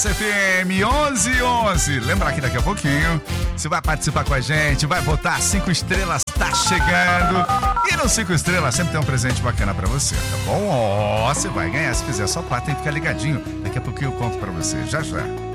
Massa FM 1111. Lembrar que daqui a pouquinho você vai participar com a gente, vai votar 5 estrelas, tá chegando. E no 5 estrelas sempre tem um presente bacana pra você, tá bom? Ó, você vai ganhar se fizer a sua parte, tem que ficar ligadinho. Daqui a pouquinho eu conto pra você, já já.